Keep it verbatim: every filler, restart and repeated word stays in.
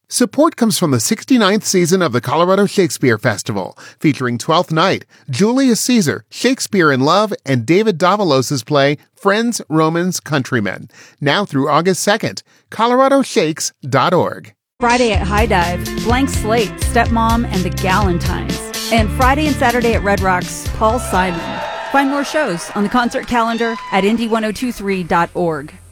Support comes from the sixty-ninth season of the Colorado Shakespeare Festival, featuring Twelfth Night, Julius Caesar, Shakespeare in Love, and David Davalos' play Friends, Romans, Countrymen. Now through August second. colorado shakes dot org. Friday at High Dive, Blank Slate, Stepmom, and the Galentines. And Friday and Saturday at Red Rocks, Paul Simon. Find more shows on the concert calendar at indie ten twenty-three dot org.